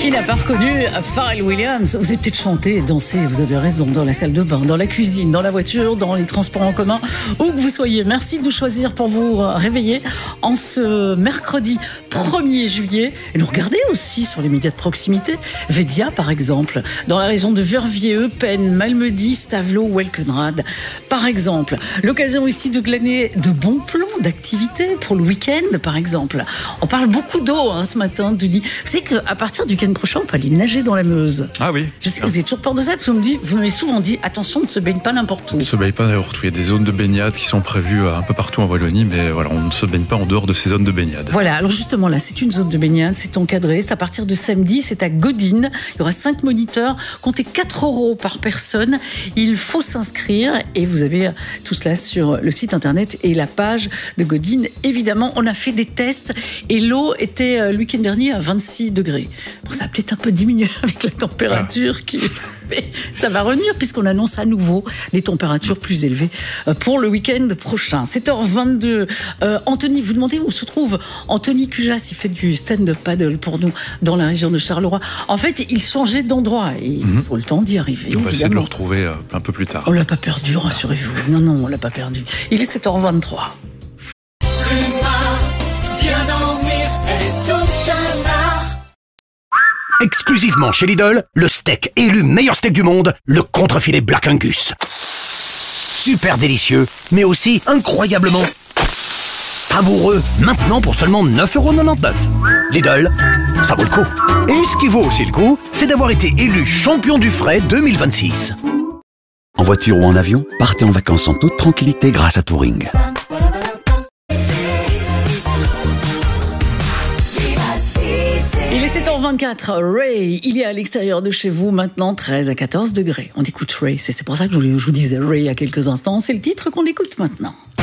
Qui n'a pas reconnu Pharrell Williams? Vous avez peut-être chanté, dansé, vous avez raison, dans la salle de bain, dans la cuisine, dans la voiture, dans les transports en commun, où que vous soyez. Merci de nous choisir pour vous réveiller en ce mercredi 1er juillet. Et nous regarder aussi sur les médias de proximité. Védia, par exemple, dans la région de Verviers, Eupen, Malmedy, Stavelot, Welkenrad, par exemple. L'occasion ici de glaner de bons plans d'activités pour le week-end, par exemple. On parle beaucoup d'eau ce matin, Denis. Vous savez qu'à partir du week-end prochain, on peut aller nager dans la Meuse. Ah oui. Je sais que vous avez toujours peur de ça, parce que vous m'avez souvent dit, attention, ne se baigne pas n'importe où. On ne se baigne pas n'importe où. Il y a des zones de baignade qui sont prévues un peu partout en Wallonie, mais voilà, on ne se baigne pas en dehors de ces zones de baignade. Voilà, alors justement là, c'est une zone de baignade, c'est encadré, c'est à partir de samedi, c'est à Godine. Il y aura 5 moniteurs, comptez 4 € par personne. Il faut s'inscrire et vous avez tout cela sur le site internet et la page de Godine. Évidemment, on a fait des tests et l'eau était le week-end dernier à 26 degrés. Bon, ça a peut-être un peu diminué avec la température mais ça va revenir puisqu'on annonce à nouveau des températures plus élevées pour le week-end prochain. 7h22. Anthony, vous demandez où se trouve Anthony Cujas. Il fait du stand-up paddle pour nous dans la région de Charleroi. En fait, il changeait d'endroit et il faut le temps d'y arriver. Et on va essayer de le retrouver un peu plus tard. On l'a pas perdu, rassurez-vous. Non, on l'a pas perdu. Il est 7h23. Exclusivement chez Lidl, le steak élu meilleur steak du monde, le contrefilet Black Angus. Super délicieux, mais aussi incroyablement savoureux. Maintenant pour seulement 9,99 €. Lidl, ça vaut le coup. Et ce qui vaut aussi le coup, c'est d'avoir été élu champion du frais 2026. En voiture ou en avion, partez en vacances en toute tranquillité grâce à Touring. Il est 7h24, Ray, il est à l'extérieur de chez vous maintenant, 13 à 14 degrés. On écoute Ray, c'est pour ça que je vous disais Ray il y a quelques instants, c'est le titre qu'on écoute maintenant.